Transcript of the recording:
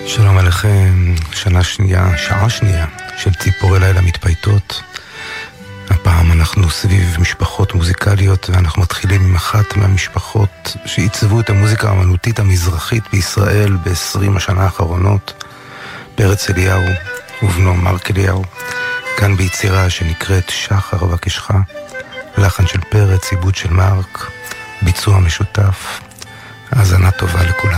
שלום עליכם, שעה שנייה של ציפורי לילה מתפייטות. הפעם אנחנו סביב משפחות מוזיקליות, ואנחנו מתחילים עם אחת מהמשפחות שעיצבו את המוזיקה האמנותית המזרחית בישראל ב-20 השנה האחרונות, פרץ אליהו ובנו מרק אליהו, כאן ביצירה שנקראת שחר אבקשך, לחן של פרץ, עיבוד של מרק, ביצוע משותף. האזנה טובה לכולם.